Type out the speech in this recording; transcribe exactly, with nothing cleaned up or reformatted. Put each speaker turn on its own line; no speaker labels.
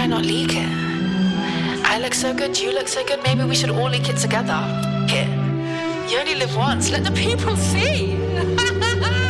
I not leak it? I look so good, you look so good, maybe we should all leak it together. Here. You only live once, let the people see.